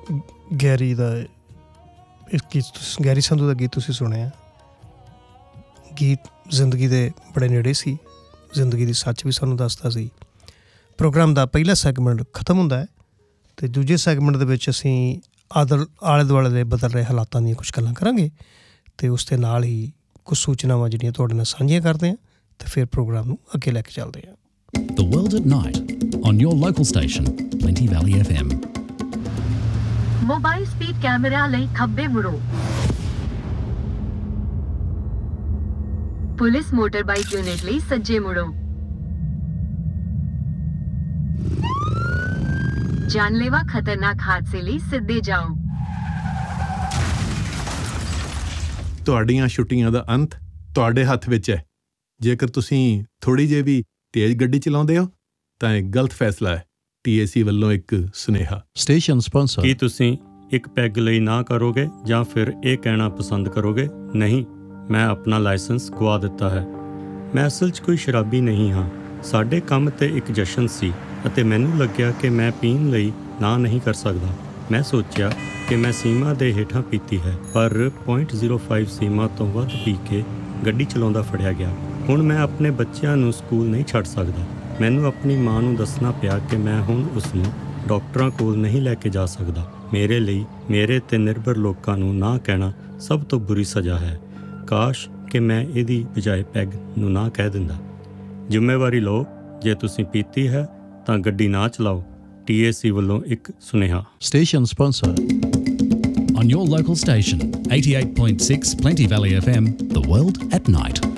Garry ਦਾ Garry Sandhu ਦਾ ਗੀਤ ਤੁਸੀਂ ਸੁਣਿਆ। ਗੀਤ ਜ਼ਿੰਦਗੀ ਦੇ ਬੜੇ ਨੇੜੇ ਸੀ, ਜ਼ਿੰਦਗੀ ਦੀ ਸੱਚ ਵੀ ਸਾਨੂੰ ਦੱਸਦਾ ਸੀ। ਪ੍ਰੋਗਰਾਮ ਦਾ ਪਹਿਲਾ ਸੈਗਮੈਂਟ ਖਤਮ ਹੁੰਦਾ ਹੈ ਅਤੇ ਦੂਜੇ ਸੈਗਮੈਂਟ ਦੇ ਵਿੱਚ ਅਸੀਂ ਆਲੇ ਦੁਆਲੇ ਦੇ ਬਦਲ ਰਹੇ ਹਾਲਾਤਾਂ ਦੀਆਂ ਕੁਛ ਗੱਲਾਂ ਕਰਾਂਗੇ ਅਤੇ ਉਸ ਦੇ ਨਾਲ ਹੀ ਕੁਛ ਸੂਚਨਾਵਾਂ ਜਿਹੜੀਆਂ ਤੁਹਾਡੇ ਨਾਲ ਸਾਂਝੀਆਂ ਕਰਦੇ ਹਾਂ ਅਤੇ ਫਿਰ ਪ੍ਰੋਗਰਾਮ ਨੂੰ ਅੱਗੇ ਲੈ ਕੇ ਚੱਲਦੇ ਹਾਂ। The World at Night on your local station, Plenty Valley FM. Mobile speed camera ਲਈ ਖੱਬੇ ਮੁੜੋ। ਪੁਲਿਸ ਮੋਟਰਬਾਈਕ ਯੂਨਿਟ ਲਈ ਸੱਜੇ ਮੁੜੋ। ਜਾਨਲੇਵਾ ਖਤਰਨਾਕ ਹਾਦਸੇ ਲਈ ਸਿੱਧੇ ਜਾਓ। ਤੁਹਾਡੀਆਂ ਛੁੱਟੀਆਂ ਦਾ ਅੰਤ ਤੁਹਾਡੇ ਹੱਥ ਵਿੱਚ ਹੈ। ਜੇਕਰ ਤੁਸੀਂ ਥੋੜ੍ਹੀ ਜਿਹੀ ਵੀ ਤੇਜ਼ ਗੱਡੀ ਚਲਾਉਂਦੇ ਹੋ ਤਾਂ ਇਹ ਗਲਤ ਫੈਸਲਾ ਹੈ। TAC ਵੱਲੋਂ ਇੱਕ ਸੁਨੇਹਾ। Station sponsor. ਕੀ ਤੁਸੀਂ ਇੱਕ ਪੈਗ ਲਈ ਨਾ ਕਰੋਗੇ ਜਾਂ ਫਿਰ ਇਹ ਕਹਿਣਾ ਪਸੰਦ ਕਰੋਗੇ, ਨਹੀਂ, ਮੈਂ ਆਪਣਾ ਲਾਇਸੈਂਸ ਗੁਆ ਦਿੱਤਾ ਹੈ। ਮੈਂ ਅਸਲ 'ਚ ਕੋਈ ਸ਼ਰਾਬੀ ਨਹੀਂ ਹਾਂ। ਸਾਡੇ ਕੰਮ 'ਤੇ ਇੱਕ ਜਸ਼ਨ ਸੀ ਅਤੇ ਮੈਨੂੰ ਲੱਗਿਆ ਕਿ ਮੈਂ ਪੀਣ ਲਈ ਨਾ ਨਹੀਂ ਕਰ ਸਕਦਾ। ਮੈਂ ਸੋਚਿਆ ਕਿ ਮੈਂ ਸੀਮਾ ਦੇ ਹੇਠਾਂ ਪੀਤੀ ਹੈ, ਪਰ 0.05 ਸੀਮਾ ਤੋਂ ਵੱਧ ਪੀ ਕੇ ਗੱਡੀ ਚਲਾਉਂਦਾ ਫੜਿਆ ਗਿਆ। ਹੁਣ ਮੈਂ ਆਪਣੇ ਬੱਚਿਆਂ ਨੂੰ ਸਕੂਲ ਨਹੀਂ ਛੱਡ ਸਕਦਾ। ਮੈਨੂੰ ਆਪਣੀ ਮਾਂ ਨੂੰ ਦੱਸਣਾ ਪਿਆ ਕਿ ਮੈਂ ਹੁਣ ਉਸ ਨੂੰ ਡਾਕਟਰਾਂ ਕੋਲ ਨਹੀਂ ਲੈ ਕੇ ਜਾ ਸਕਦਾ। ਮੇਰੇ ਲਈ ਮੇਰੇ 'ਤੇ ਨਿਰਭਰ ਲੋਕਾਂ ਨੂੰ ਨਾ ਕਹਿਣਾ ਸਭ ਤੋਂ ਬੁਰੀ ਸਜ਼ਾ ਹੈ। ਕਾਸ਼ ਕਿ ਮੈਂ ਇਹਦੀ ਬਜਾਏ ਪੈਗ ਨੂੰ ਨਾ ਕਹਿ ਦਿੰਦਾ। ਜ਼ਿੰਮੇਵਾਰੀ ਲਓ। ਜੇ ਤੁਸੀਂ ਪੀਤੀ ਹੈ ਤਾਂ ਗੱਡੀ ਨਾ ਚਲਾਓ। TAC ਵੱਲੋਂ ਇੱਕ ਸੁਨੇਹਾ। Station sponsor. On your local station, 88.6 Plenty Valley FM, The World at Night.